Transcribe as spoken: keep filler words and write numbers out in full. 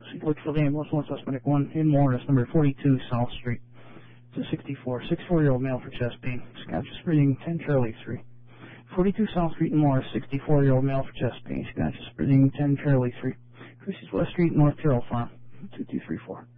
Litchfield ambulance, one suspect, one in Morris, number forty-two South Street. It's a sixty-four, sixty-four-year-old male for chest pain. Conscious breathing, ten Charlie three. forty-two South Street in Morris, sixty-four-year-old male for chest pain. Conscious breathing, ten Charlie three. Chrissy's West Street, North Carroll Farm, two two three four.